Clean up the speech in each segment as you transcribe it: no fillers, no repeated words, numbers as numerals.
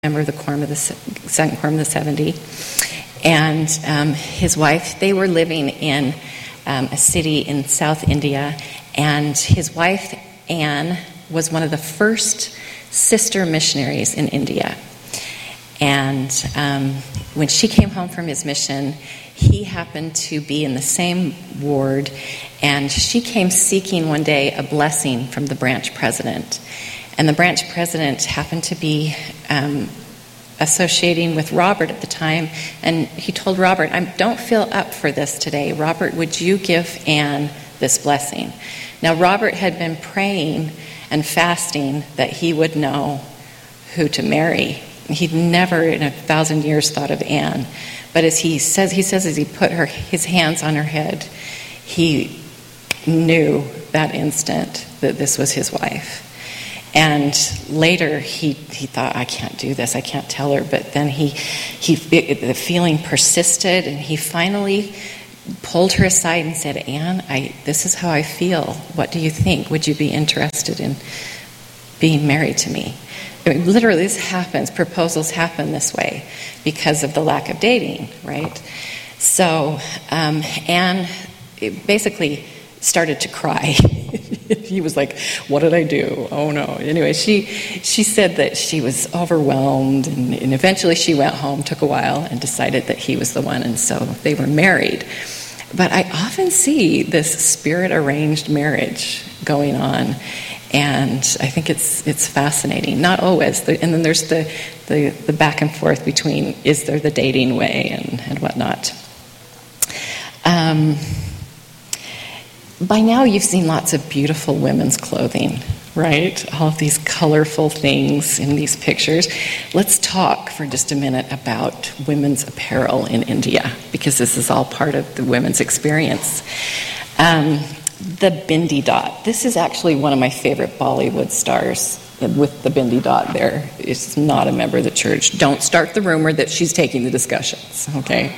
member of the quorum of the Second Quorum of the 70. And his wife, they were living in a city in South India, and his wife, Anne, was one of the first sister missionaries in India. And when she came home from his mission, he happened to be in the same ward, and she came seeking one day a blessing from the branch president. And the branch president happened to be associating with Robert at the time, and he told Robert, I don't feel up for this today. Robert, would you give Anne this blessing? Now, Robert had been praying and fasting that he would know who to marry. He'd never in 1,000 years thought of Anne. But as he says as he put his hands on her head, he knew that instant that this was his wife. And later he thought, I can't do this, I can't tell her. But then the feeling persisted, and he finally pulled her aside and said, Anne, this is how I feel. What do you think? Would you be interested in being married to me? I mean, literally, this happens. Proposals happen this way because of the lack of dating, right? So Anne basically started to cry. He was like, what did I do? Oh, no. Anyway, she said that she was overwhelmed, and eventually she went home, took a while, and decided that he was the one, and so they were married. But I often see this spirit-arranged marriage going on, and I think it's fascinating. Not always. And then there's the back and forth between, is there the dating way and whatnot. By now you've seen lots of beautiful women's clothing, right? All of these colorful things in these pictures. Let's talk for just a minute about women's apparel in India, because this is all part of the women's experience. The bindi dot. This is actually one of my favorite Bollywood stars with the bindi dot there. Is not a member of the church. Don't start the rumor that she's taking the discussions, okay?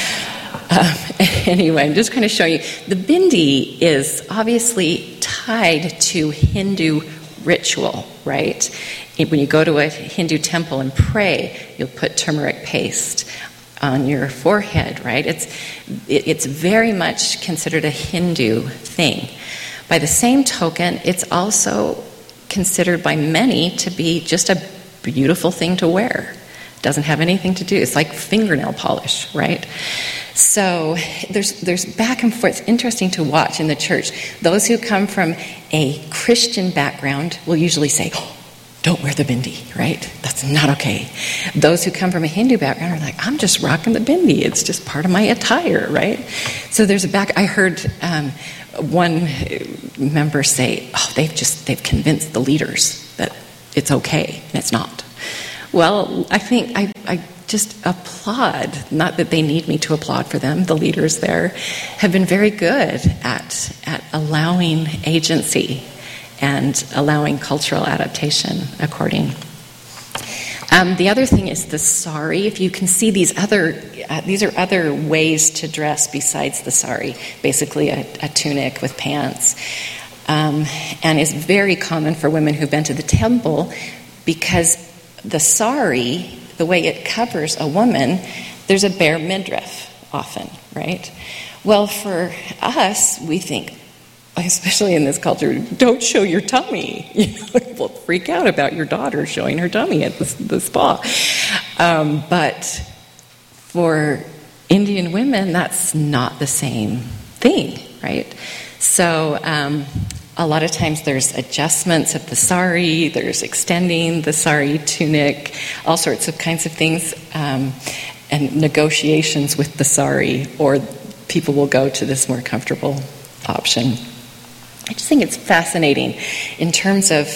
Anyway, I'm just going to show you. The bindi is obviously tied to Hindu ritual, right? When you go to a Hindu temple and pray, you'll put turmeric paste on your forehead, right? It's very much considered a Hindu thing. By the same token, it's also considered by many to be just a beautiful thing to wear. It doesn't have anything to do. It's like fingernail polish, right? So there's back and forth. It's interesting to watch in the church. Those who come from a Christian background will usually say, oh, don't wear the bindi, right? That's not okay. Those who come from a Hindu background are like, I'm just rocking the bindi. It's just part of my attire, right? So there's I heard one member say, oh, they've convinced the leaders that it's okay, and it's not. Well, I think I just applaud, not that they need me to applaud for them. The leaders there have been very good at allowing agency and allowing cultural adaptation according. The other thing is the sari. If you can see these are other ways to dress besides the sari. Basically a tunic with pants. And is very common for women who've been to the temple, because the sari, the way it covers a woman, there's a bare midriff often, right? Well, for us, we think, especially in this culture, don't show your tummy. We'll freak out about your daughter showing her tummy at the spa. But for Indian women, that's not the same thing, right? So a lot of times there's adjustments of the sari, there's extending the sari tunic, all sorts of kinds of things, and negotiations with the sari, or people will go to this more comfortable option. I just think it's fascinating in terms of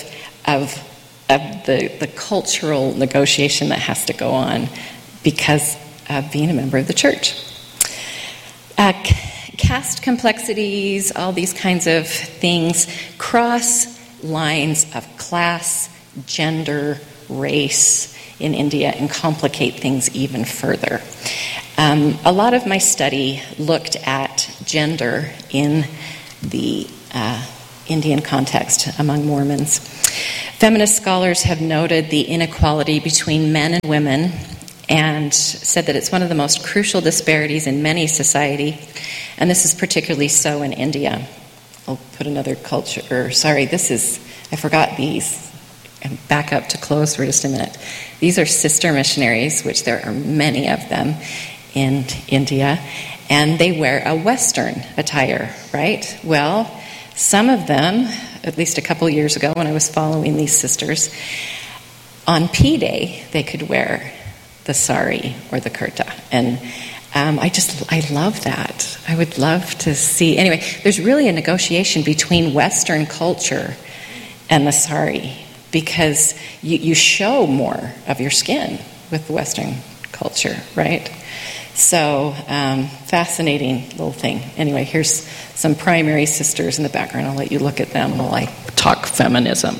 the cultural negotiation that has to go on because of being a member of the church. Caste complexities, all these kinds of things, cross lines of class, gender, race in India and complicate things even further. A lot of my study looked at gender in the Indian context among Mormons. Feminist scholars have noted the inequality between men and women and said that it's one of the most crucial disparities in many society, and this is particularly so in India. I'll put another I forgot these. And back up to close for just a minute. These are sister missionaries, which there are many of them in India, and they wear a Western attire, right? Well, some of them, at least a couple years ago when I was following these sisters, on P-Day they could wear the sari or the kurta. And I love that. I would love to see. Anyway, there's really a negotiation between Western culture and the sari, because you show more of your skin with the Western culture, right? So, fascinating little thing. Anyway, here's some primary sisters in the background. I'll let you look at them while I talk feminism.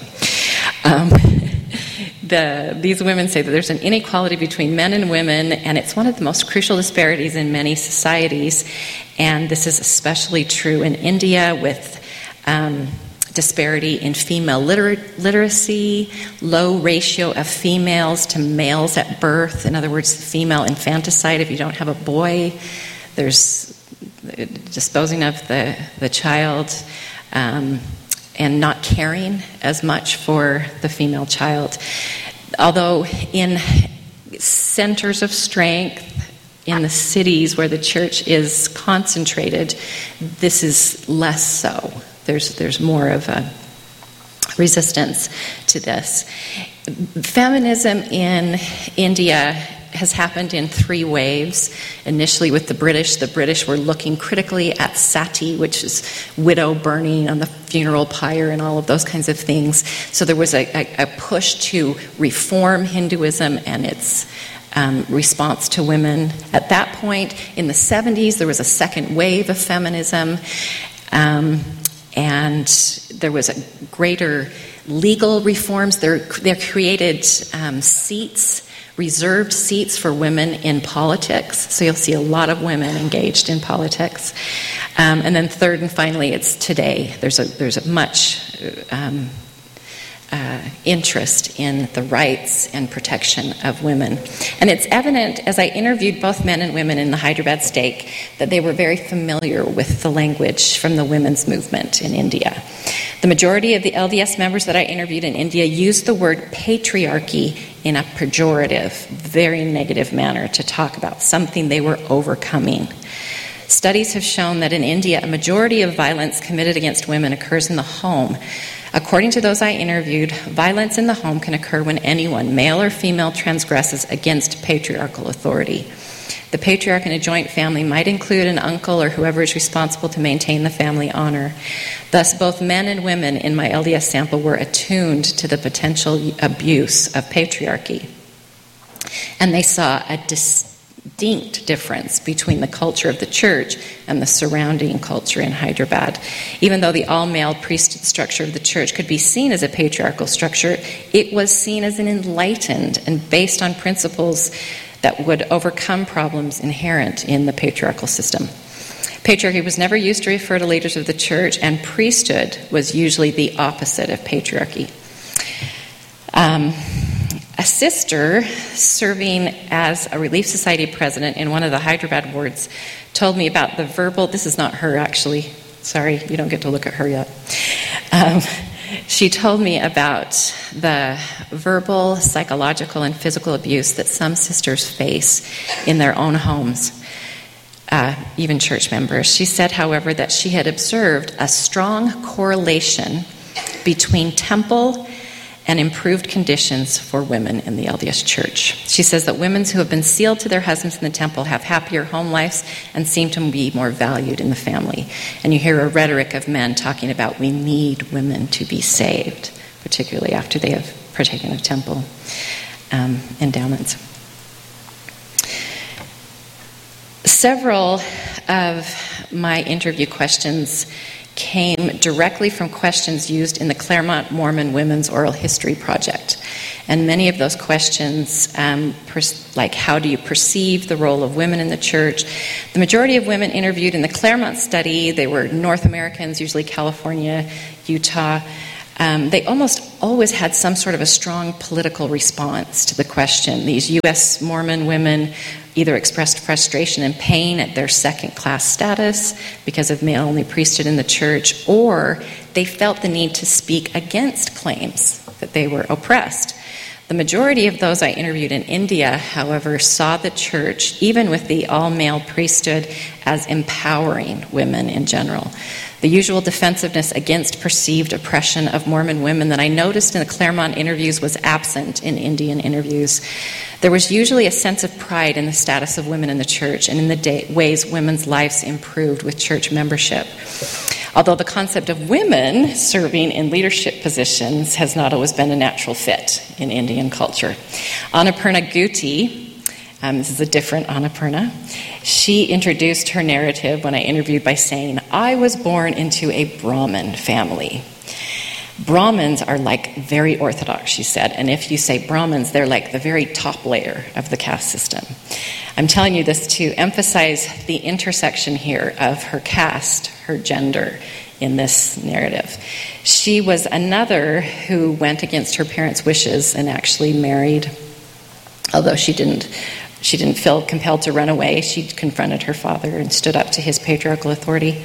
These women say that there's an inequality between men and women, and it's one of the most crucial disparities in many societies. And this is especially true in India with disparity in female literacy, low ratio of females to males at birth. In other words, female infanticide. If you don't have a boy, there's disposing of the child and not caring as much for the female child. Although in centers of strength, in the cities where the church is concentrated, this is less so. There's more of a resistance to this. Feminism in India has happened in 3 waves. Initially with the British were looking critically at sati, which is widow burning on the funeral pyre and all of those kinds of things. So there was a push to reform Hinduism and its response to women. At that point, in the 70s, there was a second wave of feminism. And there was a greater legal reforms. They created seats, reserved seats for women in politics. So you'll see a lot of women engaged in politics. And then third and finally, it's today. There's a much interest in the rights and protection of women. And it's evident as I interviewed both men and women in the Hyderabad stake that they were very familiar with the language from the women's movement in India. The majority of the LDS members that I interviewed in India used the word patriarchy in a pejorative, very negative manner to talk about something they were overcoming. Studies have shown that in India, a majority of violence committed against women occurs in the home. According to those I interviewed, violence in the home can occur when anyone, male or female, transgresses against patriarchal authority. The patriarch in a joint family might include an uncle or whoever is responsible to maintain the family honor. Thus, both men and women in my LDS sample were attuned to the potential abuse of patriarchy. And they saw a distinct difference between the culture of the church and the surrounding culture in Hyderabad. Even though the all-male priesthood structure of the church could be seen as a patriarchal structure, it was seen as an enlightened and based on principles that would overcome problems inherent in the patriarchal system. Patriarchy was never used to refer to leaders of the church, and priesthood was usually the opposite of patriarchy. A sister serving as a Relief Society president in one of the Hyderabad wards told me about the verbal, this is not her actually, sorry, you don't get to look at her yet. She told me about the verbal, psychological, and physical abuse that some sisters face in their own homes, even church members. She said, however, that she had observed a strong correlation between temple and improved conditions for women in the LDS Church. She says that women who have been sealed to their husbands in the temple have happier home lives and seem to be more valued in the family. And you hear a rhetoric of men talking about we need women to be saved, particularly after they have partaken of temple endowments. Several of my interview questions came directly from questions used in the Claremont Mormon Women's Oral History Project. And many of those questions, like how do you perceive the role of women in the church? The majority of women interviewed in the Claremont study, they were North Americans, usually California, Utah, They almost always had some sort of a strong political response to the question. These U.S. Mormon women either expressed frustration and pain at their second-class status because of male-only priesthood in the church, or they felt the need to speak against claims that they were oppressed. The majority of those I interviewed in India, however, saw the church, even with the all-male priesthood, as empowering women in general. The usual defensiveness against perceived oppression of Mormon women that I noticed in the Claremont interviews was absent in Indian interviews. There was usually a sense of pride in the status of women in the church and in the ways women's lives improved with church membership. Although the concept of women serving in leadership positions has not always been a natural fit in Indian culture. Annapurna Guti, this is a different Annapurna, she introduced her narrative when I interviewed by saying, "I was born into a Brahmin family." Brahmins are like very orthodox, she said, and if you say Brahmins, they're like the very top layer of the caste system. I'm telling you this to emphasize the intersection here of her caste, her gender, in this narrative. She was another who went against her parents' wishes and actually married, although she didn't feel compelled to run away. She confronted her father and stood up to his patriarchal authority.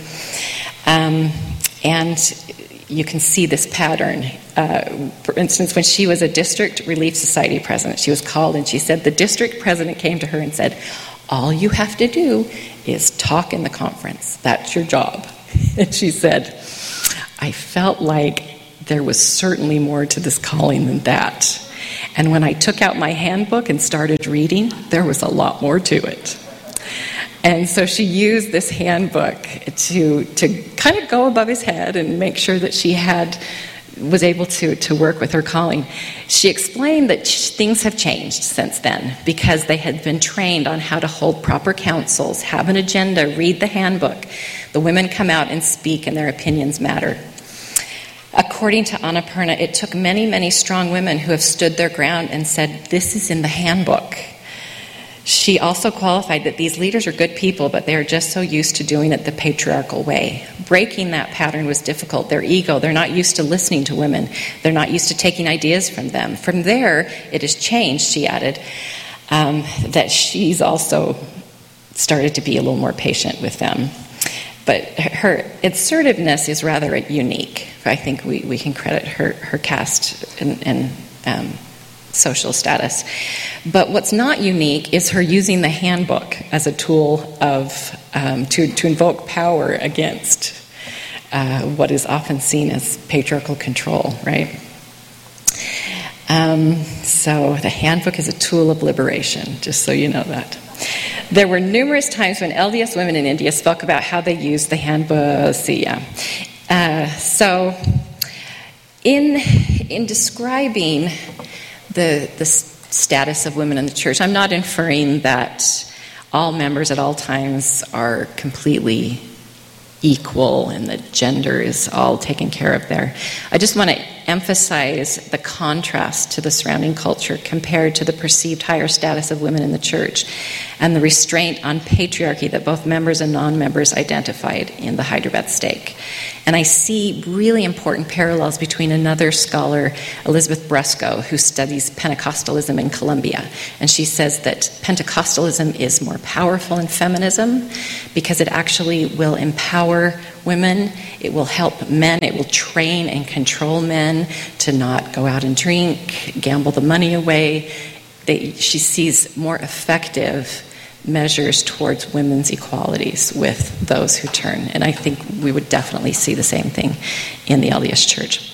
And you can see this pattern. For instance, when she was a District Relief Society president, she was called and she said, the district president came to her and said, "All you have to do is talk in the conference. That's your job." And she said, "I felt like there was certainly more to this calling than that. And when I took out my handbook and started reading, there was a lot more to it." And so she used this handbook to kind of go above his head and make sure that she was able to work with her calling. She explained that things have changed since then because they had been trained on how to hold proper councils, have an agenda, read the handbook. The women come out and speak and their opinions matter. According to Annapurna, it took many, many strong women who have stood their ground and said, "This is in the handbook." She also qualified that these leaders are good people, but they are just so used to doing it the patriarchal way. Breaking that pattern was difficult. Their ego, they're not used to listening to women. They're not used to taking ideas from them. From there, it has changed, she added, that she's also started to be a little more patient with them. But her assertiveness is rather unique. I think we can credit her caste and social status. But what's not unique is her using the handbook as a tool of to invoke power against what is often seen as patriarchal control, right? So the handbook is a tool of liberation, just so you know that. There were numerous times when LDS women in India spoke about how they used the handbook. So in describing the status of women in the church, I'm not inferring that all members at all times are completely equal and the gender is all taken care of there. I just want to emphasize the contrast to the surrounding culture compared to the perceived higher status of women in the church and the restraint on patriarchy that both members and non-members identified in the Hyderabad stake. And I see really important parallels between another scholar, Elizabeth Brusco, who studies Pentecostalism in Colombia. And she says that Pentecostalism is more powerful in feminism because it actually will empower women, it will help men, it will train and control men to not go out and drink, gamble the money away. She sees more effective measures towards women's equalities with those who turn. And I think we would definitely see the same thing in the LDS Church.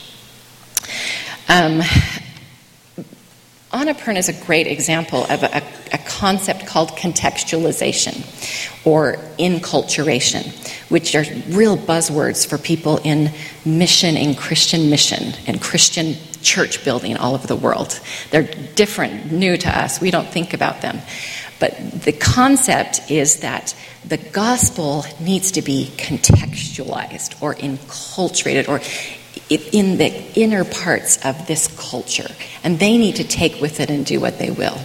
Annapurna is a great example of a concept called contextualization or inculturation, which are real buzzwords for people in mission and Christian church building all over the world. They're different, new to us. We don't think about them. But the concept is that the gospel needs to be contextualized or inculturated or in the inner parts of this culture. And they need to take with it and do what they will.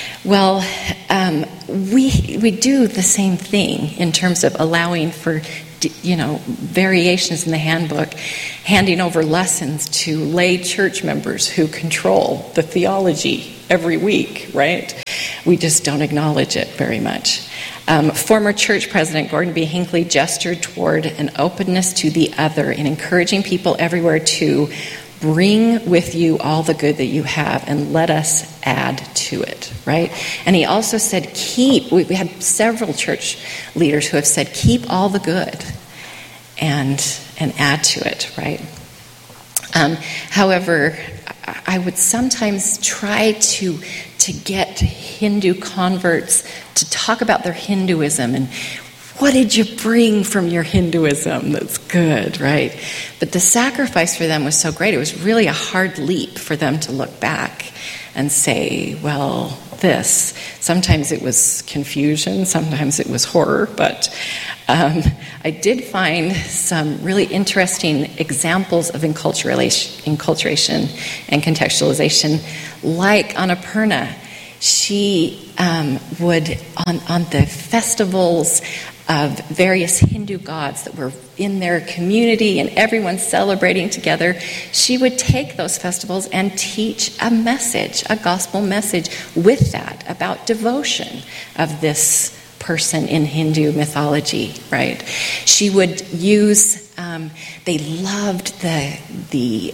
Well, we do the same thing in terms of allowing for variations in the handbook, handing over lessons to lay church members who control the theology every week, right? We just don't acknowledge it very much. Former church president Gordon B. Hinckley gestured toward an openness to the other in encouraging people everywhere to bring with you all the good that you have and let us add to it, right? And he also said, we had several church leaders who have said, keep all the good and add to it, right? However, I would sometimes try to get Hindu converts to talk about their Hinduism and what did you bring from your Hinduism that's good, right? But the sacrifice for them was so great. It was really a hard leap for them to look back and say, well, this. Sometimes it was confusion, sometimes it was horror, but I did find some really interesting examples of enculturation and contextualization, like Annapurna. She would, on the festivals of various Hindu gods that were in their community and everyone celebrating together, she would take those festivals and teach a message, a gospel message with that about devotion of this person in Hindu mythology, right? She would use, they loved the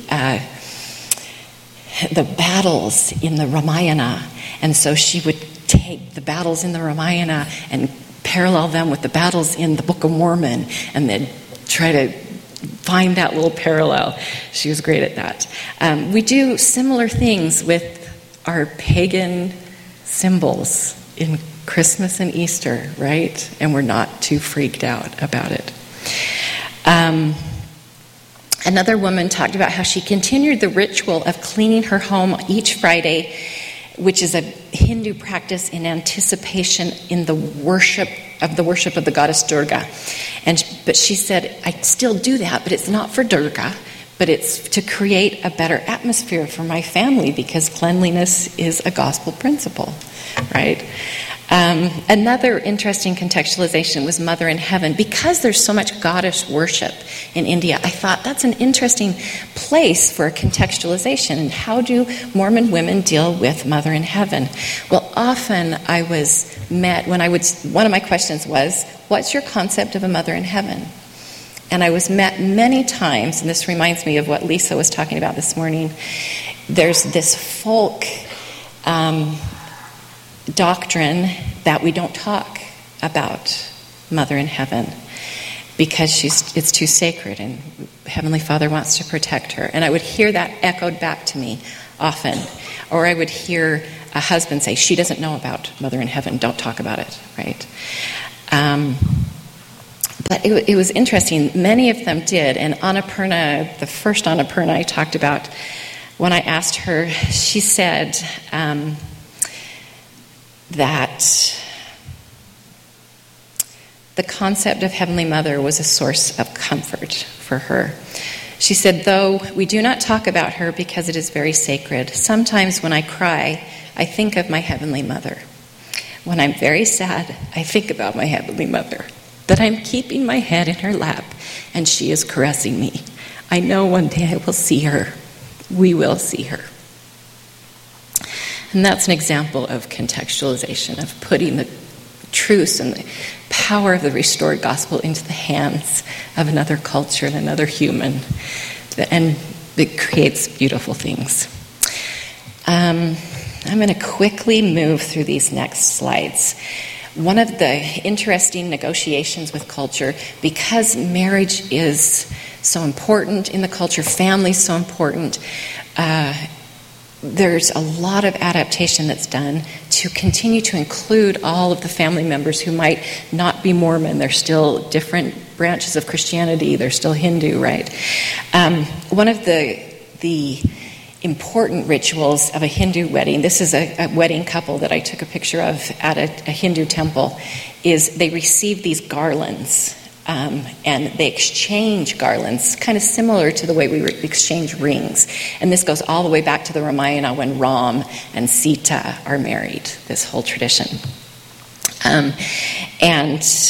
battles in the Ramayana, and so she would take the battles in the Ramayana and parallel them with the battles in the Book of Mormon and then try to find that little parallel. She was great at that. We do similar things with our pagan symbols in Christmas and Easter, right? And we're not too freaked out about it. Another woman talked about how she continued the ritual of cleaning her home each Friday, which is a Hindu practice in anticipation in the worship of the goddess Durga. But she said, I still do that, but it's not for Durga, but it's to create a better atmosphere for my family because cleanliness is a gospel principle, right? Another interesting contextualization was Mother in Heaven. Because there's so much goddess worship in India, I thought that's an interesting place for a contextualization. And how do Mormon women deal with Mother in Heaven? Well, often I was met, one of my questions was, what's your concept of a Mother in Heaven? And I was met many times, and this reminds me of what Lisa was talking about this morning. There's this folk doctrine that we don't talk about Mother in Heaven because it's too sacred and Heavenly Father wants to protect her. And I would hear that echoed back to me often. Or I would hear a husband say, she doesn't know about Mother in Heaven, don't talk about it, right? But it was interesting. Many of them did. And Annapurna, the first Annapurna I talked about, when I asked her, she said that the concept of Heavenly Mother was a source of comfort for her. She said, though we do not talk about her because it is very sacred, sometimes when I cry, I think of my Heavenly Mother. When I'm very sad, I think about my Heavenly Mother, that I'm keeping my head in her lap and she is caressing me. I know one day I will see her. We will see her. And that's an example of contextualization, of putting the truth and the power of the restored gospel into the hands of another culture and another human. And it creates beautiful things. I'm going to quickly move through these next slides. One of the interesting negotiations with culture, because marriage is so important in the culture, family is so important, there's a lot of adaptation that's done to continue to include all of the family members who might not be Mormon. They're still different branches of Christianity. They're still Hindu, right? One of the important rituals of a Hindu wedding, this is a wedding couple that I took a picture of at a Hindu temple, is they receive these garlands. And they exchange garlands, kind of similar to the way we exchange rings. And this goes all the way back to the Ramayana when Ram and Sita are married, this whole tradition. And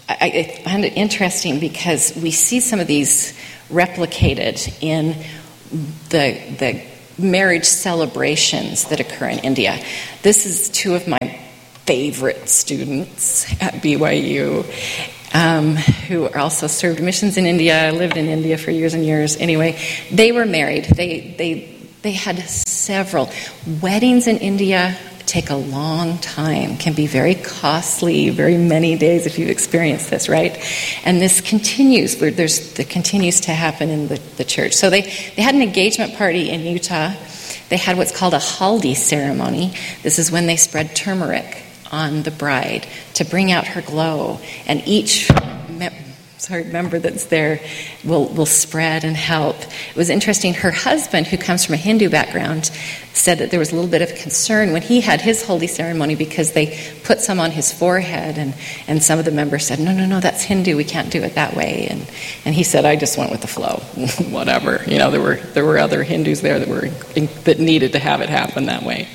I find it interesting because we see some of these replicated in the marriage celebrations that occur in India. This is two of my favorite students at BYU who also served missions in India, lived in India for years and years. Anyway, they were married. They had several. Weddings in India take a long time, can be very costly, very many days if you've experienced this, right? And this continues. That continues to happen in the church. So they had an engagement party in Utah. They had what's called a haldi ceremony. This is when they spread turmeric on the bride to bring out her glow, and each member that's there will spread and help. It was interesting. Her husband, who comes from a Hindu background, said that there was a little bit of concern when he had his holy ceremony because they put some on his forehead, and some of the members said, no, that's Hindu, we can't do it that way. And he said, I just went with the flow. Whatever. There were other Hindus there that needed to have it happen that way.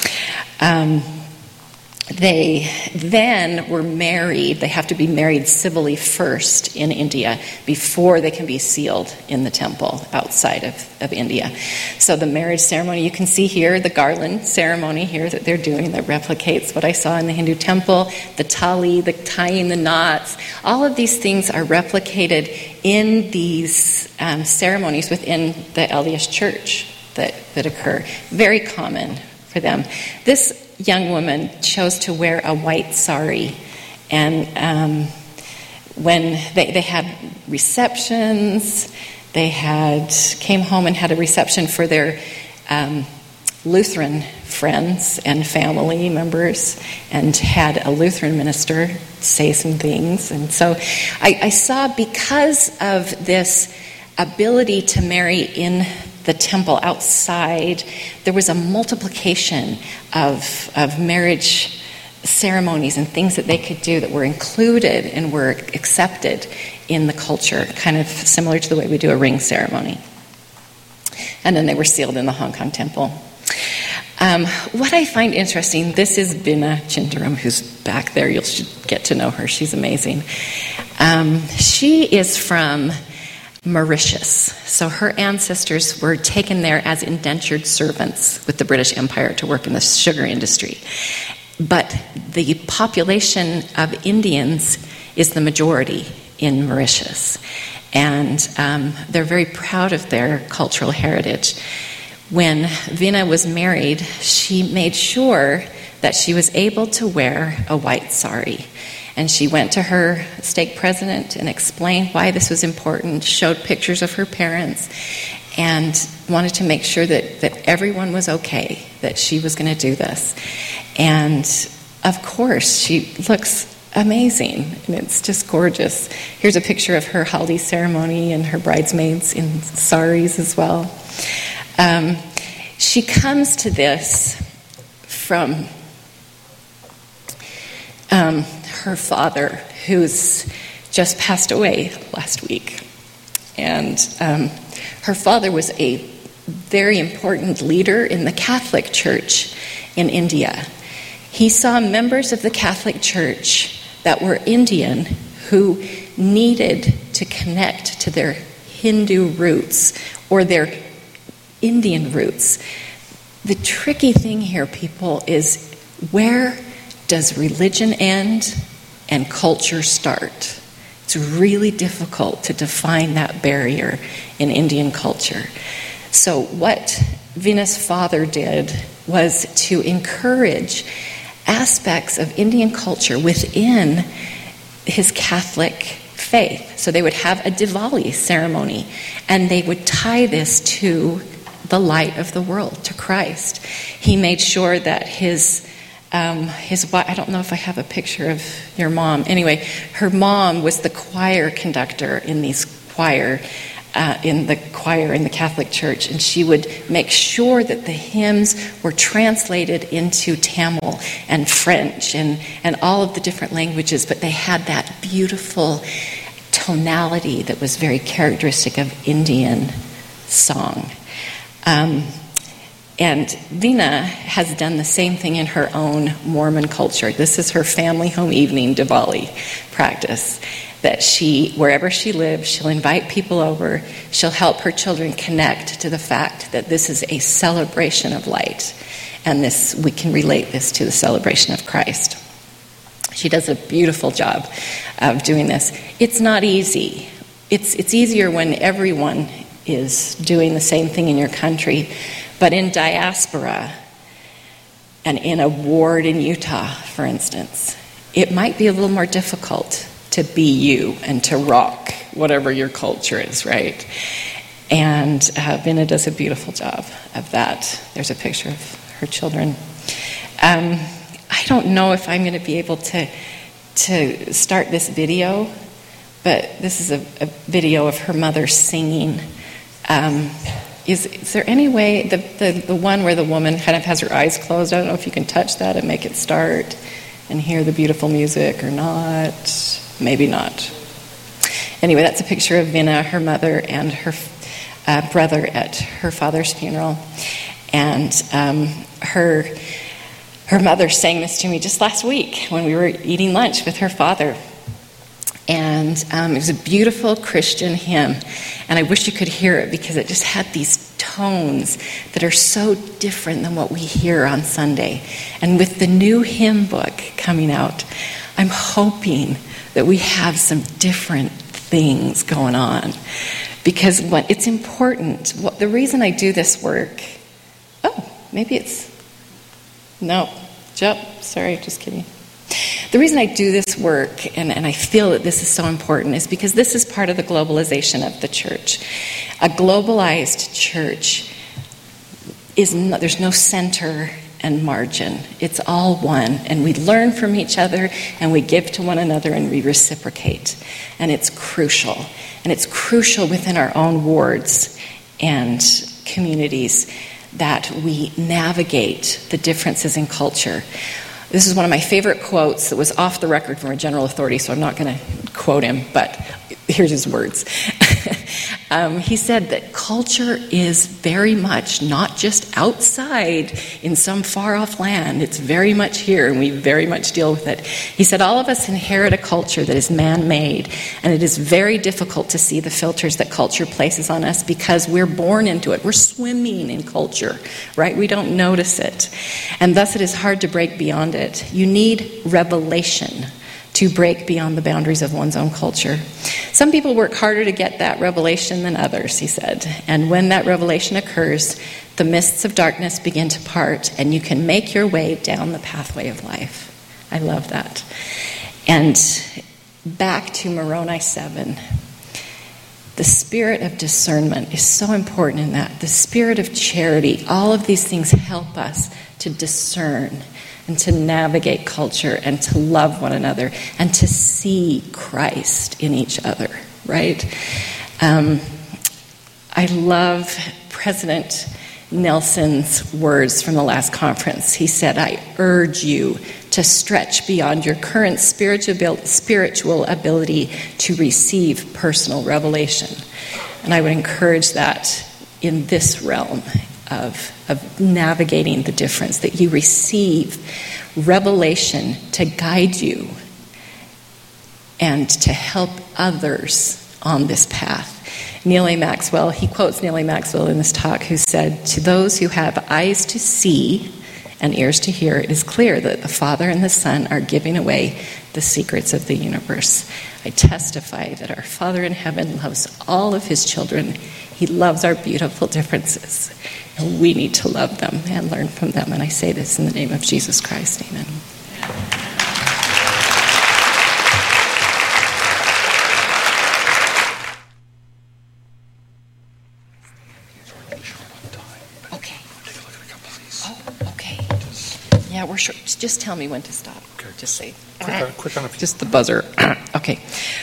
They then were married. They have to be married civilly first in India before they can be sealed in the temple outside of India. So the marriage ceremony, you can see here the garland ceremony here that they're doing that replicates what I saw in the Hindu temple, the tali, the tying the knots. All of these things are replicated in these ceremonies within the LDS church that occur. Very common for them. This young woman chose to wear a white sari, and when they had receptions, they came home and had a reception for their Lutheran friends and family members, and had a Lutheran minister say some things. And so I saw, because of this ability to marry in the temple outside, there was a multiplication of marriage ceremonies and things that they could do that were included and were accepted in the culture, kind of similar to the way we do a ring ceremony. And then they were sealed in the Hong Kong temple. What I find interesting, this is Bina Chindaram, who's back there. You should get to know her. She's amazing. She is from Mauritius. So her ancestors were taken there as indentured servants with the British Empire to work in the sugar industry. But the population of Indians is the majority in Mauritius. And they're very proud of their cultural heritage. When Vina was married, she made sure that she was able to wear a white sari. And she went to her stake president and explained why this was important, showed pictures of her parents, and wanted to make sure that everyone was okay, that she was going to do this. And of course, she looks amazing, and it's just gorgeous. Here's a picture of her haldi ceremony and her bridesmaids in saris as well. She comes to this from her father, who's just passed away last week. And her father was a very important leader in the Catholic Church in India. He saw members of the Catholic Church that were Indian who needed to connect to their Hindu roots or their Indian roots. The tricky thing here, people, is where does religion end and culture start? It's really difficult to define that barrier in Indian culture. So what Vina's father did was to encourage aspects of Indian culture within his Catholic faith. So they would have a Diwali ceremony, and they would tie this to the light of the world, to Christ. He made sure that his wife, I don't know if I have a picture of your mom. Anyway, her mom was the choir conductor in the choir in the Catholic Church, and she would make sure that the hymns were translated into Tamil and French and all of the different languages, but they had that beautiful tonality that was very characteristic of Indian song. And Vina has done the same thing in her own Mormon culture. This is her family home evening Diwali practice. That wherever she lives, she'll invite people over. She'll help her children connect to the fact that this is a celebration of light. And we can relate this to the celebration of Christ. She does a beautiful job of doing this. It's not easy. It's easier when everyone is doing the same thing in your country. But in diaspora, and in a ward in Utah, for instance, it might be a little more difficult to be you and to rock whatever your culture is, right? And Vina does a beautiful job of that. There's a picture of her children. I don't know if I'm going to be able to start this video, but this is a video of her mother singing. Is there any way, the one where the woman kind of has her eyes closed, I don't know if you can touch that and make it start and hear the beautiful music or not. Maybe not. Anyway, that's a picture of Vina, her mother, and her brother at her father's funeral. And her mother sang this to me just last week when we were eating lunch with her father. And it was a beautiful Christian hymn. And I wish you could hear it because it just had these tones that are so different than what we hear on Sunday. And with the new hymn book coming out, I'm hoping that we have some different things going on. Because it's important. The reason I do this work... Oh, maybe it's... No. Sorry, just kidding. The reason I do this work, and I feel that this is so important, is because this is part of the globalization of the church. A globalized church there's no center and margin. It's all one. And we learn from each other, and we give to one another, and we reciprocate. And it's crucial. And it's crucial within our own wards and communities that we navigate the differences in culture. This is one of my favorite quotes that was off the record from a general authority, so I'm not going to quote him, but here's his words. He said that culture is very much not just outside in some far-off land. It's very much here, and we very much deal with it. He said, all of us inherit a culture that is man-made, and it is very difficult to see the filters that culture places on us because we're born into it. We're swimming in culture, right? We don't notice it. And thus it is hard to break beyond it. You need revelation to break beyond the boundaries of one's own culture. Some people work harder to get that revelation than others, he said. And when that revelation occurs, the mists of darkness begin to part, and you can make your way down the pathway of life. I love that. And back to Moroni 7. The spirit of discernment is so important in that. The spirit of charity, all of these things help us to discern and to navigate culture and to love one another and to see Christ in each other, right? I love President Nelson's words from the last conference. He said, I urge you to stretch beyond your current spiritual ability to receive personal revelation. And I would encourage that in this realm of navigating the difference, that you receive revelation to guide you and to help others on this path. Neal A. Maxwell, he quotes Neal A. Maxwell in this talk, who said, to those who have eyes to see and ears to hear, it is clear that the Father and the Son are giving away the secrets of the universe. I testify that our Father in heaven loves all of his children. He loves our beautiful differences. And we need to love them and learn from them. And I say this in the name of Jesus Christ. Amen. Okay. Oh, okay. Yeah, we're sure. Just tell me when to stop. Okay. Just say. Quick on a few. Just the buzzer. Okay.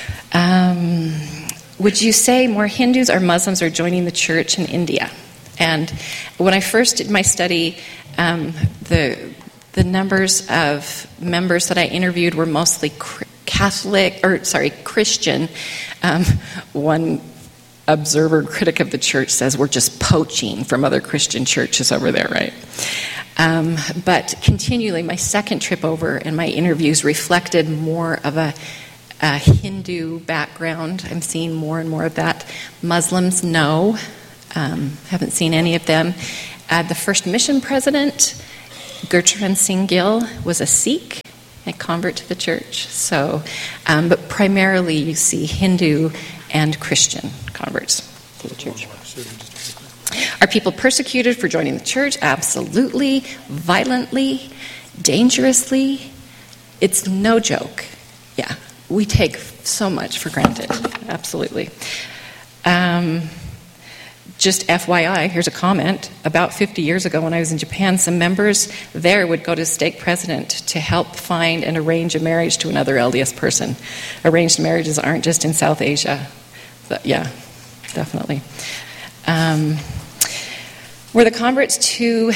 Would you say more Hindus or Muslims are joining the church in India? And when I first did my study, the numbers of members that I interviewed were mostly Christian. One observer critic of the church says we're just poaching from other Christian churches over there, right? But continually, my second trip over and my interviews reflected more of a Hindu background. I'm seeing more and more of that. Muslims, no. Haven't seen any of them. The first mission president, Gurcharan Singh Gill, was a Sikh, a convert to the church. So, but primarily you see Hindu and Christian converts to the church. Are people persecuted for joining the church? Absolutely. Violently. Dangerously. It's no joke. Yeah. We take so much for granted. Absolutely. Just FYI, here's a comment. About 50 years ago when I was in Japan, some members there would go to stake president to help find and arrange a marriage to another LDS person. Arranged marriages aren't just in South Asia. But yeah, definitely. Were the converts to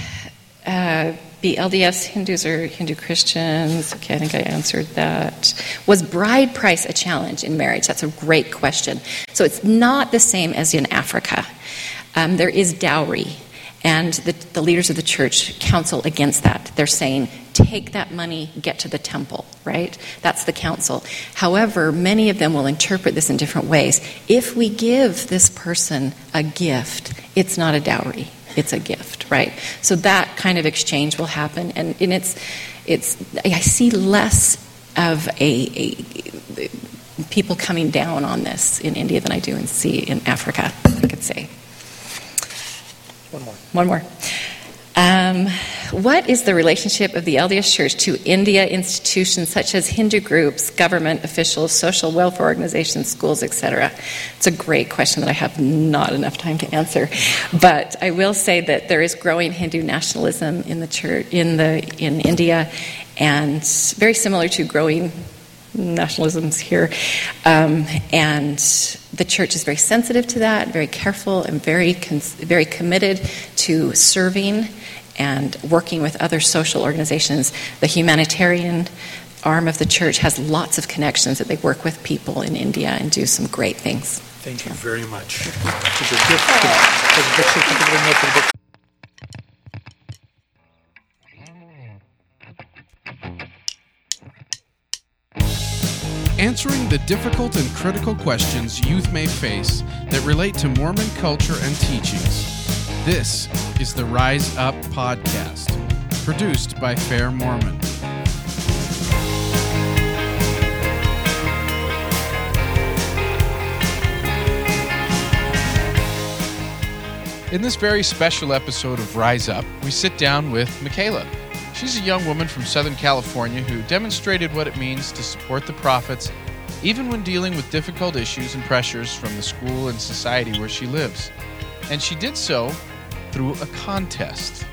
be LDS Hindus or Hindu Christians? Okay, I think I answered that. Was bride price a challenge in marriage? That's a great question. So it's not the same as in Africa. There is dowry, and the leaders of the church counsel against that. They're saying, take that money, get to the temple, right? That's the counsel. However, many of them will interpret this in different ways. If we give this person a gift, it's not a dowry. It's a gift, right? So that kind of exchange will happen, and it's. I see less of a people coming down on this in India than I do in Africa, I could say. One more. What is the relationship of the LDS Church to India institutions such as Hindu groups, government officials, social welfare organizations, schools, etc.? It's a great question that I have not enough time to answer. But I will say that there is growing Hindu nationalism in the church in India, and very similar to growing nationalisms here. And the church is very sensitive to that, very careful, and very committed to serving and working with other social organizations. The humanitarian arm of the church has lots of connections that they work with people in India and do some great things. Thank you very much. Answering the difficult and critical questions youth may face that relate to Mormon culture and teachings. This is the Rise Up Podcast, produced by Fair Mormon. In this very special episode of Rise Up, we sit down with Michaela. She's a young woman from Southern California who demonstrated what it means to support the prophets, even when dealing with difficult issues and pressures from the school and society where she lives. And she did so through a contest.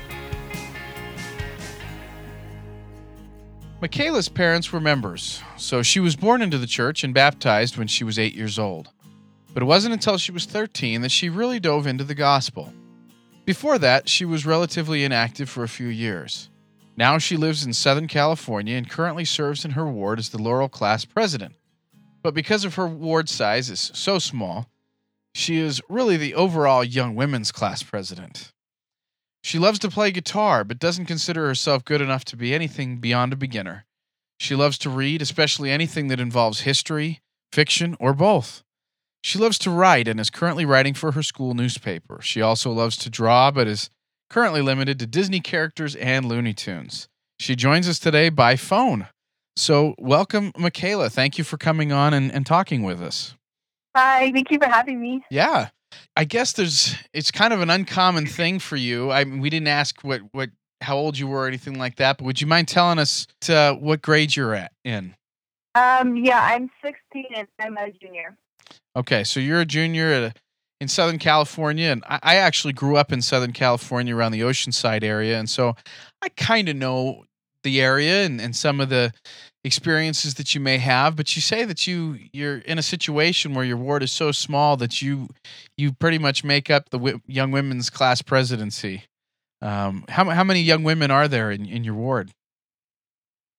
Michaela's parents were members, so she was born into the church and baptized when she was 8 years old. But it wasn't until she was 13 that she really dove into the gospel. Before that, she was relatively inactive for a few years. Now she lives in Southern California and currently serves in her ward as the Laurel class president. But because of her ward size is so small, she is really the overall young women's class president. She loves to play guitar, but doesn't consider herself good enough to be anything beyond a beginner. She loves to read, especially anything that involves history, fiction, or both. She loves to write and is currently writing for her school newspaper. She also loves to draw, but is currently limited to Disney characters and Looney Tunes. She joins us today by phone. So welcome, Michaela. Thank you for coming on and talking with us. Hi, thank you for having me. Yeah. I guess it's kind of an uncommon thing for you. We didn't ask how old you were or anything like that, but would you mind telling us what grade you're in? Yeah, I'm 16 and I'm a junior. Okay, so you're a junior in Southern California, and I actually grew up in Southern California around the Oceanside area, and so I kind of know the area and some of the experiences that you may have, but you say that you're in a situation where your ward is so small that you pretty much make up the young women's class presidency. How many young women are there in your ward?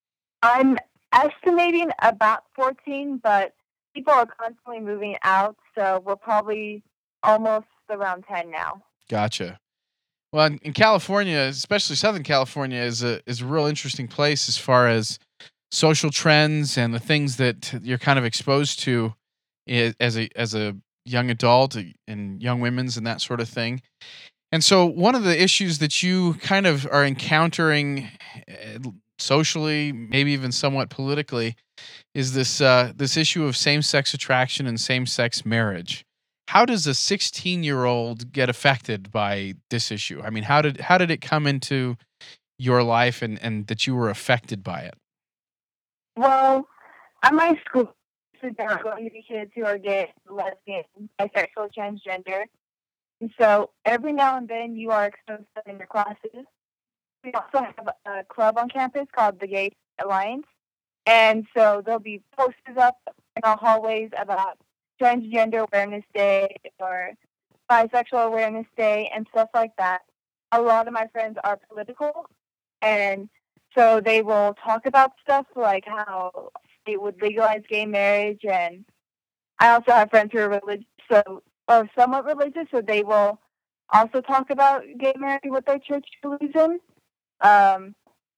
I'm estimating about 14, but people are constantly moving out, so we're probably almost around 10 now. Gotcha. Well, in California, especially Southern California, is a real interesting place as far as social trends and the things that you're kind of exposed to as a young adult and young women's and that sort of thing. And so, one of the issues that you kind of are encountering socially, maybe even somewhat politically, is this issue of same sex attraction and same sex marriage. How does a 16-year-old get affected by this issue? I mean, how did it come into your life and that you were affected by it? Well, at my school, there are going to be kids who are gay, lesbian, bisexual, transgender. And so every now and then you are exposed to them in your classes. We also have a club on campus called the Gay Alliance. And so there'll be posters up in our hallways about Transgender Awareness Day or Bisexual Awareness Day and stuff like that. A lot of my friends are political, and so they will talk about stuff like how they would legalize gay marriage. And I also have friends who are religious, or somewhat religious, so they will also talk about gay marriage, what their church believes in. Um,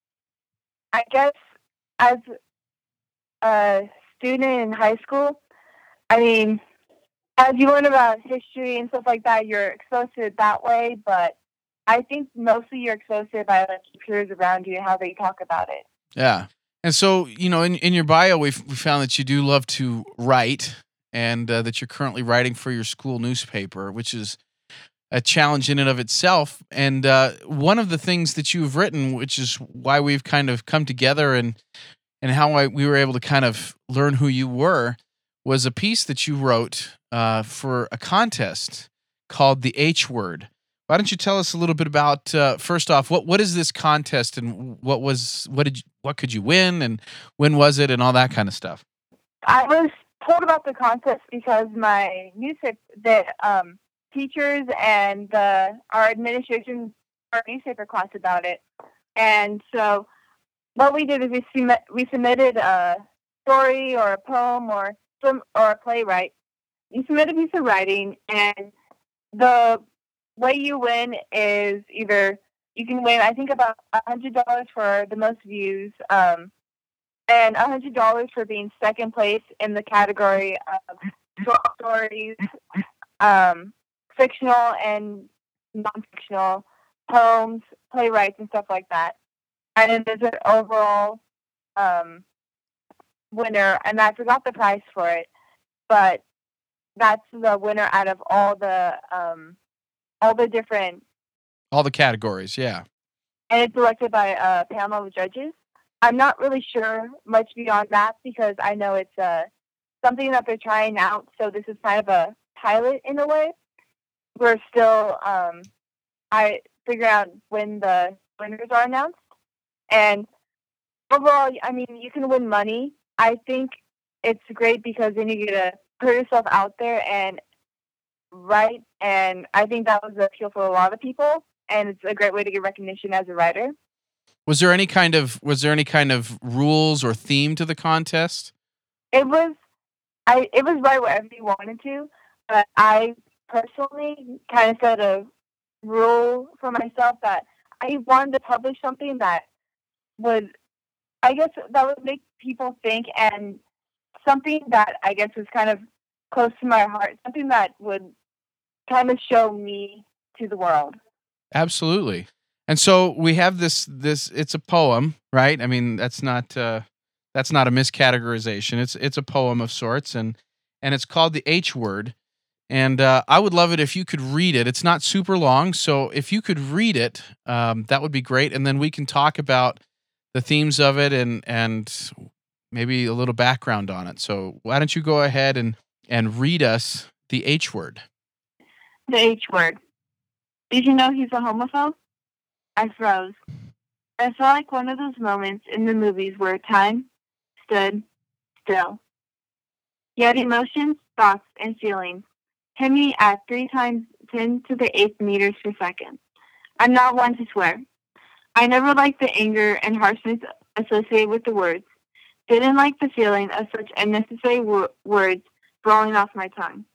I guess as a student in high school, I mean, as you learn about history and stuff like that, you're exposed to it that way, but I think mostly you're exposed to it by like your peers around you and how they talk about it. Yeah. And so, in your bio, we found that you do love to write and that you're currently writing for your school newspaper, which is a challenge in and of itself. And one of the things that you've written, which is why we've kind of come together and how we were able to kind of learn who you were, was a piece that you wrote for a contest called the H Word. Why don't you tell us a little bit about first off, what is this contest and what could you win and when was it and all that kind of stuff? I was told about the contest because my newspaper, the teachers and our administration, our newspaper class about it. And so what we did is we submitted a story or a poem or a playwright. You submit a piece of writing, and the way you win is either you can win, I think, about $100 for the most views, and $100 for being second place in the category of short stories, fictional and non-fictional poems, playwrights, and stuff like that. And then there's an overall winner, and I forgot the prize for it, but that's the winner out of all the different, All the categories, yeah. and it's elected by a panel of judges. I'm not really sure much beyond that because I know it's something that they're trying out, so this is kind of a pilot in a way. We're still I figure out when the winners are announced. And overall, I mean, you can win money. I think it's great because then you get to put yourself out there and write. And I think that was the appeal for a lot of people. And it's a great way to get recognition as a writer. Was there any kind of rules or theme to the contest? It was write whatever you wanted to, but I personally kind of set a rule for myself that I wanted to publish something that would, I guess, that would make people think, and something that I guess was kind of close to my heart, something that would kind of show me to the world. Absolutely. And so we have this it's a poem, right? I mean, that's not a miscategorization. It's a poem of sorts, and it's called the H Word. And I would love it if you could read it. It's not super long, so if you could read it, that would be great. And then we can talk about the themes of it and maybe a little background on it. So why don't you go ahead and read us the H Word? The H Word. Did you know he's a homophobe? I froze. I felt like one of those moments in the movies where time stood still. Yet emotions, thoughts, and feelings hit me at 3 times 10 to the 8th meters per second. I'm not one to swear. I never liked the anger and harshness associated with the words. Didn't like the feeling of such unnecessary words rolling off my tongue.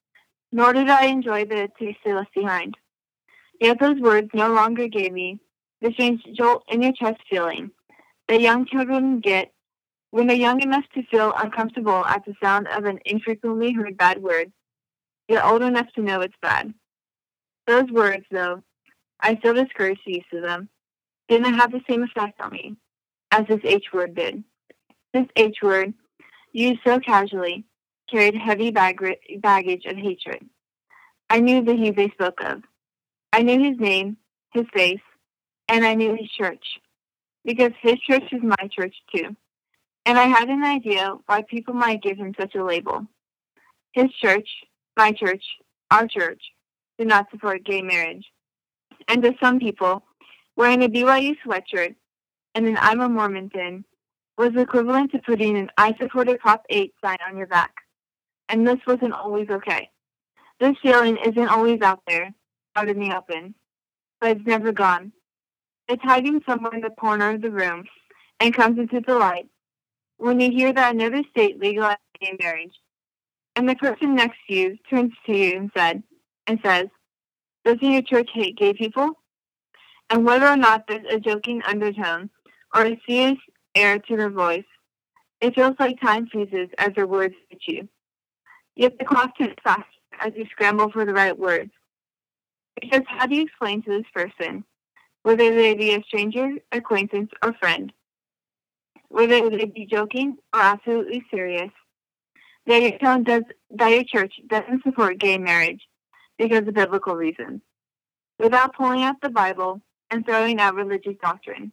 nor did I enjoy the taste they left behind. Yet those words no longer gave me the strange jolt in your chest feeling that young children get when they're young enough to feel uncomfortable at the sound of an infrequently heard bad word, yet old enough to know it's bad. Those words, though, I still discouraged the use of them, didn't have the same effect on me as this H word did. This H word, used so casually, carried heavy baggage of hatred. I knew the he they spoke of. I knew his name, his face, and I knew his church, because his church was my church too. And I had an idea why people might give him such a label. His church, my church, our church, did not support gay marriage. And to some people, wearing a BYU sweatshirt and an I'm a Mormon pin was equivalent to putting an I support a Prop 8 sign on your back. And this wasn't always okay. This feeling isn't always out there, out in the open, but it's never gone. It's hiding somewhere in the corner of the room and comes into the light when you hear that another state legalized gay marriage, and the person next to you turns to you and says, "Doesn't your church hate gay people?" And whether or not there's a joking undertone or a serious air to their voice, it feels like time freezes as their words hit you. Yet the clock ticks fast as you scramble for the right words. Because how do you explain to this person, whether they be a stranger, acquaintance, or friend, whether they be joking or absolutely serious, that your church doesn't support gay marriage because of biblical reasons, without pulling out the Bible and throwing out religious doctrine?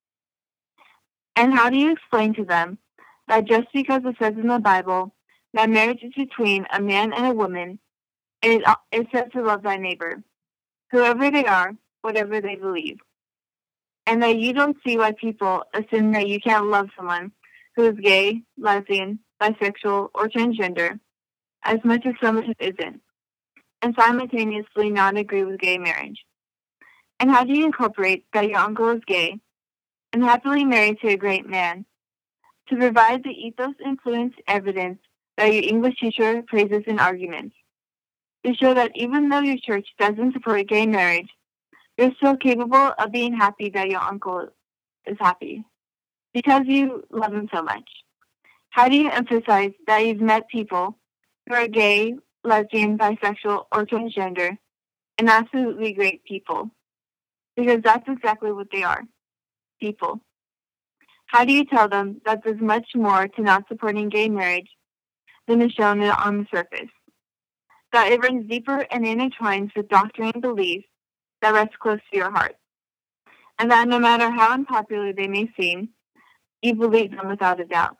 And how do you explain to them that just because it says in the Bible that marriage is between a man and a woman, and it says to love thy neighbor, whoever they are, whatever they believe, and that you don't see why people assume that you can't love someone who is gay, lesbian, bisexual, or transgender as much as someone who isn't, and simultaneously not agree with gay marriage? And how do you incorporate that your uncle is gay and happily married to a great man to provide the ethos-influenced evidence that your English teacher praises in arguments, to show that even though your church doesn't support gay marriage, you're still capable of being happy that your uncle is happy because you love him so much? How do you emphasize that you've met people who are gay, lesbian, bisexual, or transgender and absolutely great people? Because that's exactly what they are, people. How do you tell them that there's much more to not supporting gay marriage than is shown on the surface? That it runs deeper and intertwines with doctrine and beliefs that rest close to your heart, and that no matter how unpopular they may seem, you believe them without a doubt.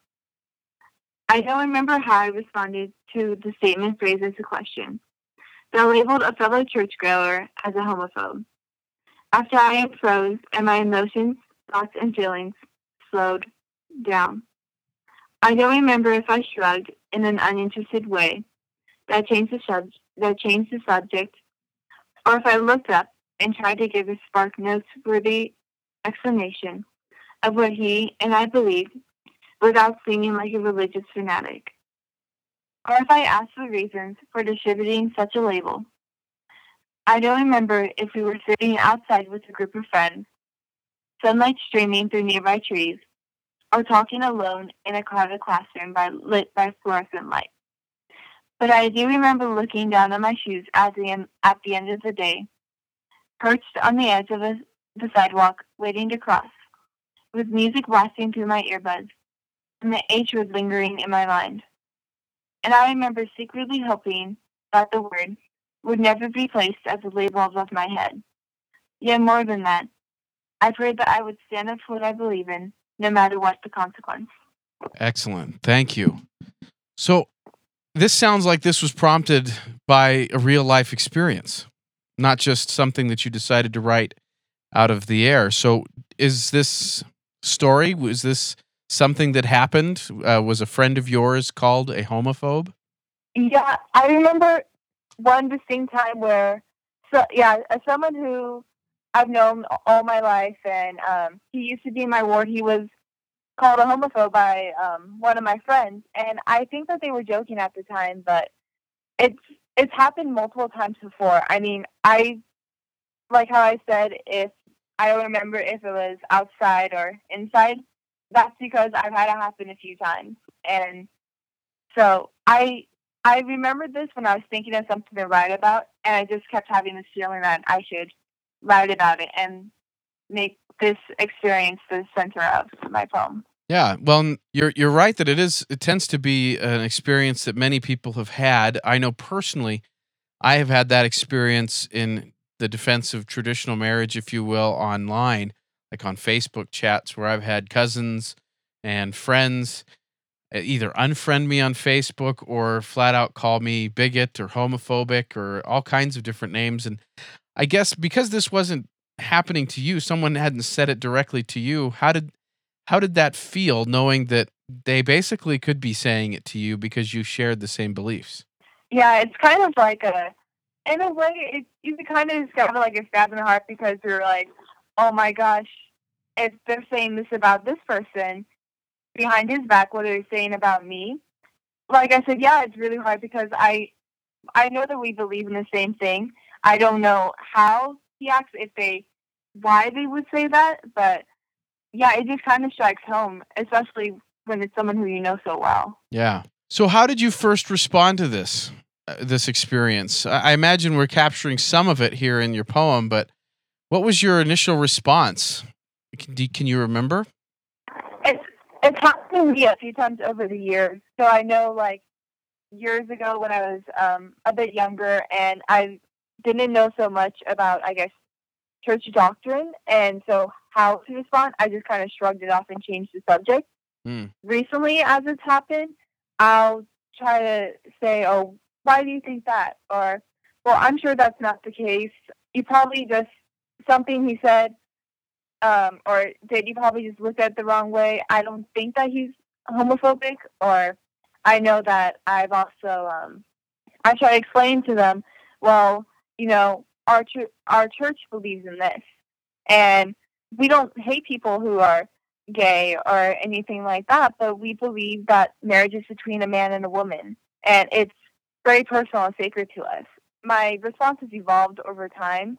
I don't remember how I responded to the statement phrased as a question that labeled a fellow churchgoer as a homophobe. After I froze and my emotions, thoughts, and feelings slowed down. I don't remember if I shrugged in an uninterested way that changed the subject, or if I looked up and tried to give a spark noteworthy explanation of what he and I believed without seeming like a religious fanatic, or if I asked for reasons for distributing such a label. I don't remember if we were sitting outside with a group of friends, sunlight streaming through nearby trees, or talking alone in a crowded classroom lit by fluorescent light. But I do remember looking down at my shoes at the end of the day, perched on the edge of the sidewalk, waiting to cross, with music blasting through my earbuds, and the H word lingering in my mind. And I remember secretly hoping that the word would never be placed as a label above my head. Yet more than that, I prayed that I would stand up for what I believe in, no matter what the consequence. Excellent. Thank you. So, this sounds like this was prompted by a real life experience, not just something that you decided to write out of the air. So, is this story, was this something that happened? Was a friend of yours called a homophobe? Yeah, I remember one distinct time where, as someone who I've known all my life, and he used to be in my ward, he was called a homophobe by one of my friends, and I think that they were joking at the time, but it's it's happened multiple times before. I mean, I like how I said, if I don't remember if it was outside or inside. That's because I've had it happen a few times, and so I remembered this when I was thinking of something to write about, and I just kept having this feeling that I should write about it and make this experience the center of my poem. Yeah, well, you're right that it tends to be an experience that many people have had. I know personally, I have had that experience in the defense of traditional marriage, if you will, online, like on Facebook chats, where I've had cousins and friends either unfriend me on Facebook or flat out call me bigot or homophobic or all kinds of different names. And I guess because this wasn't happening to you, someone hadn't said it directly to you. How did that feel, knowing that they basically could be saying it to you because you shared the same beliefs? Yeah, it's kind of like in a way, you could kind of just get like a stab in the heart because you're like, oh my gosh, if they're saying this about this person behind his back, what are they saying about me? Like I said, yeah, it's really hard because I know that we believe in the same thing. I don't know how he acts, why they would say that, but yeah, it just kind of strikes home, especially when it's someone who you know so well. Yeah. So how did you first respond to this experience? I imagine we're capturing some of it here in your poem, but what was your initial response? Can you remember? It's it's happened to me a few times over the years. So I know, like years ago when I was a bit younger and I didn't know so much about, I guess, church doctrine, and so how to respond, I just kind of shrugged it off and changed the subject. Hmm. Recently, as it's happened, I'll try to say, "Oh, why do you think that?" Or, "Well, I'm sure that's not the case. You probably just something he said, or did you probably just look at it the wrong way? I don't think that he's homophobic." Or, I know that I've also I try to explain to them, well, our church believes in this, and we don't hate people who are gay or anything like that, but we believe that marriage is between a man and a woman, and it's very personal and sacred to us. My response has evolved over time,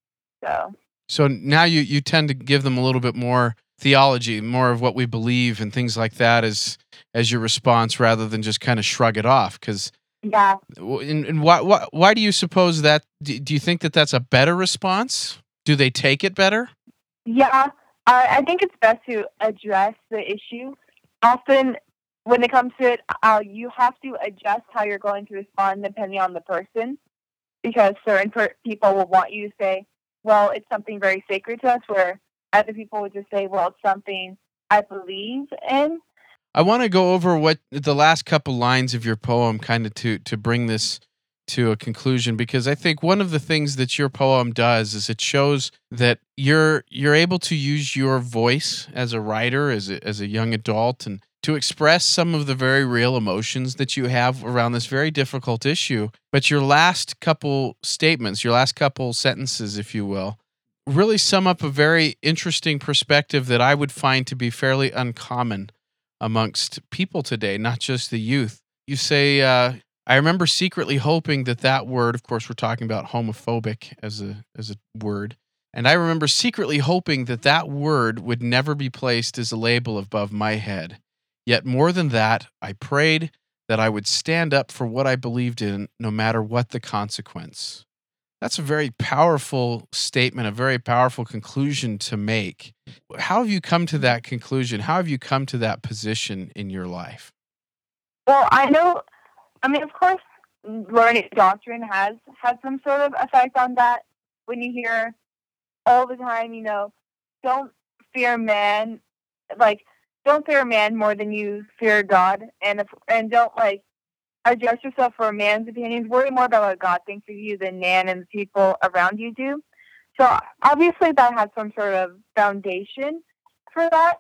so So now you tend to give them a little bit more theology, more of what we believe and things like that as your response rather than just kind of shrug it off. Because yeah, and why do you suppose that? Do you think that that's a better response? Do they take it better? yeah. I think it's best to address the issue. Often, when it comes to it, you have to adjust how you're going to respond depending on the person, because certain people will want you to say, well, it's something very sacred to us, where other people would just say, well, it's something I believe in. I want to go over what the last couple lines of your poem kind of to bring this to a conclusion, because I think one of the things that your poem does is it shows that you're able to use your voice as a writer, as a young adult, and to express some of the very real emotions that you have around this very difficult issue. But your last couple statements, your last couple sentences, if you will, really sum up a very interesting perspective that I would find to be fairly uncommon amongst people today, not just the youth. You say, I remember secretly hoping that word, of course, we're talking about homophobic as a word. And I remember secretly hoping that word would never be placed as a label above my head. Yet more than that, I prayed that I would stand up for what I believed in, no matter what the consequence. That's a very powerful statement, a very powerful conclusion to make. How have you come to that conclusion? How have you come to that position in your life? Well, I know, I mean, of course, learning doctrine has had some sort of effect on that. When you hear all the time, don't fear man, like, don't fear man more than you fear God, and don't like adjust yourself for a man's opinions. Worry more about what God thinks of you than man and the people around you do. So obviously that has some sort of foundation for that,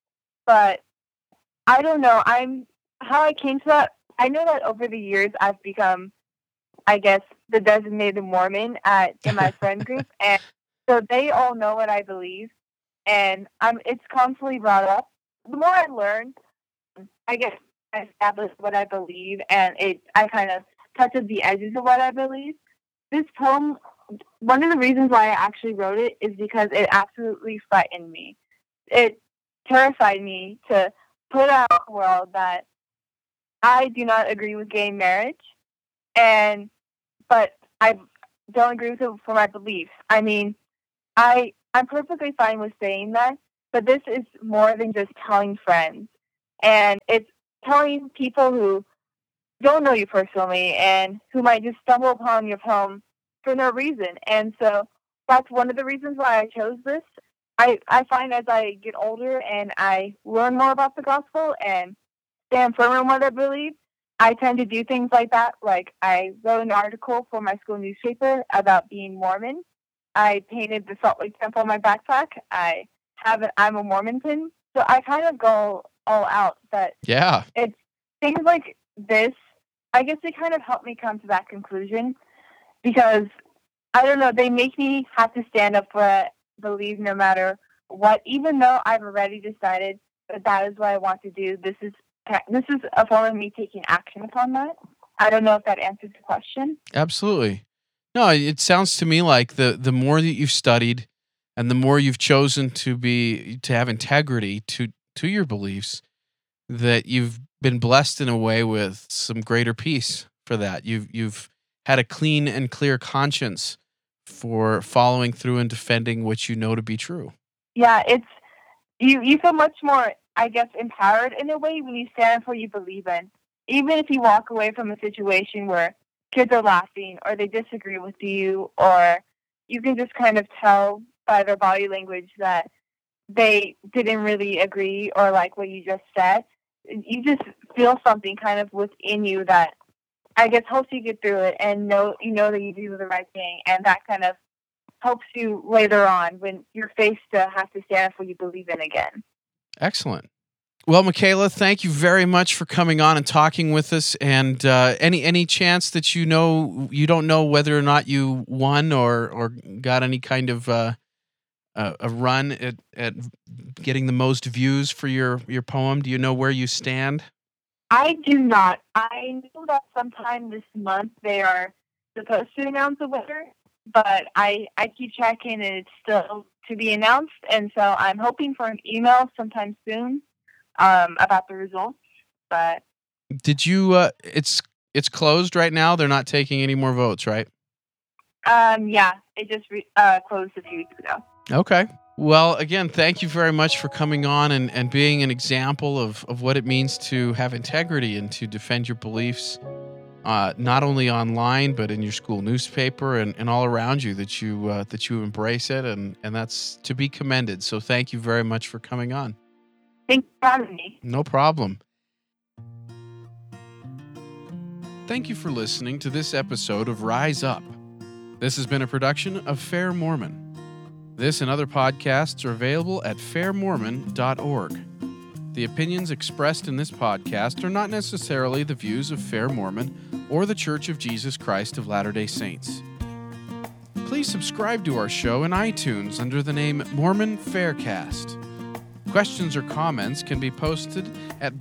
but I don't know. How I came to that. I know that over the years I've become, I guess, the designated Mormon in my friend group, and so they all know what I believe, and it's constantly brought up. The more I learn, I guess I establish what I believe, and I kind of touches the edges of what I believe. This poem, one of the reasons why I actually wrote it is because it absolutely frightened me. It terrified me to put out in the world that I do not agree with gay marriage, but I don't agree with it for my beliefs. I mean, I'm perfectly fine with saying that, but this is more than just telling friends. And it's telling people who don't know you personally and who might just stumble upon your poem for no reason. And so that's one of the reasons why I chose this. I find as I get older and I learn more about the gospel and stand firm in what I believe, I tend to do things like that. Like I wrote an article for my school newspaper about being Mormon. I painted the Salt Lake Temple on my backpack. I'm a Mormon pin. So I kind of go all out. But Yeah. it's things like this, I guess they kind of help me come to that conclusion because, I don't know, they make me have to stand up for what I believe no matter what, even though I've already decided that is what I want to do. This is a form of me taking action upon that. I don't know if that answers the question. Absolutely. No, it sounds to me like the more that you've studied and the more you've chosen to have integrity to your beliefs, that you've been blessed in a way with some greater peace for that. You've had a clean and clear conscience for following through and defending what you know to be true. Yeah, it's you feel much more, I guess, empowered in a way when you stand for what you believe in. Even if you walk away from a situation where kids are laughing or they disagree with you, or you can just kind of tell by their body language that they didn't really agree or like what you just said. You just feel something kind of within you that I guess helps you get through it and know that you do the right thing, and that kind of helps you later on when you're faced to have to stand up for what you believe in again. Excellent. Well, Michaela, thank you very much for coming on and talking with us. And any chance that you don't know whether or not you won or got any kind of a run at getting the most views for your poem? Do you know where you stand? I do not. I know that sometime this month they are supposed to announce a winner, but I keep checking and it's still to be announced. And so I'm hoping for an email sometime soon about the results. But did you? It's closed right now. They're not taking any more votes, right? Yeah, it just closed a few weeks ago. Okay. Well, again, thank you very much for coming on and being an example of what it means to have integrity and to defend your beliefs, not only online, but in your school newspaper and all around you, that you embrace it. And that's to be commended. So thank you very much for coming on. Thanks for having me. No problem. Thank you for listening to this episode of Rise Up. This has been a production of Fair Mormon. This and other podcasts are available at fairmormon.org. The opinions expressed in this podcast are not necessarily the views of Fair Mormon or the Church of Jesus Christ of Latter-day Saints. Please subscribe to our show in iTunes under the name Mormon Faircast. Questions or comments can be posted at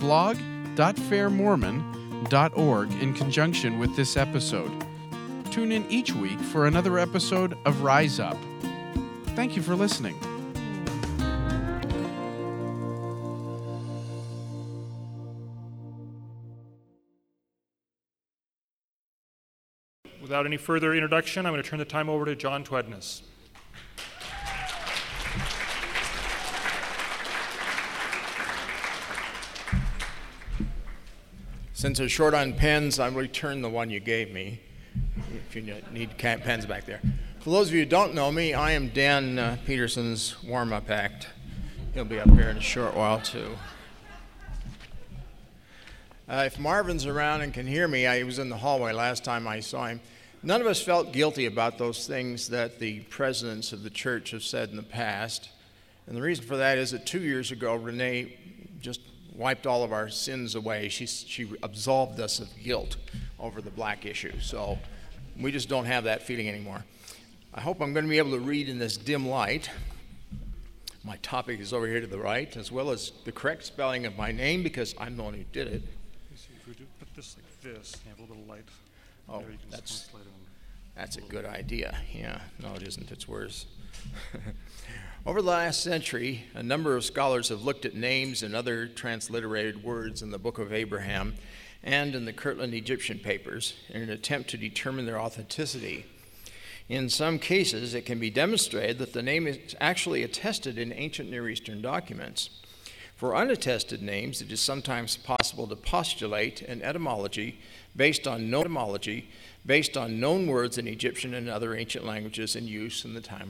blog.fairmormon.org in conjunction with this episode. Tune in each week for another episode of Rise Up. Thank you for listening. Without any further introduction, I'm going to turn the time over to John Twedness. Since they're short on pens, I'll return the one you gave me, if you need pens back there. For those of you who don't know me, I am Dan Peterson's warm-up act. He'll be up here in a short while, too. If Marvin's around and can hear me, I was in the hallway last time I saw him. None of us felt guilty about those things that the presidents of the church have said in the past. And the reason for that is that 2 years ago, Renee just wiped all of our sins away. She absolved us of guilt over the black issue. So we just don't have that feeling anymore. I hope I'm going to be able to read in this dim light. My topic is over here to the right, as well as the correct spelling of my name, because I'm the one who did it. If we do put this like this, you have a little light. Oh, that's a good idea. Yeah, no, it isn't. It's worse. Over the last century, a number of scholars have looked at names and other transliterated words in the Book of Abraham and in the Kirtland Egyptian papers in an attempt to determine their authenticity. In some cases, it can be demonstrated that the name is actually attested in ancient Near Eastern documents. For unattested names, it is sometimes possible to postulate an etymology based on known words in Egyptian and other ancient languages in use in the time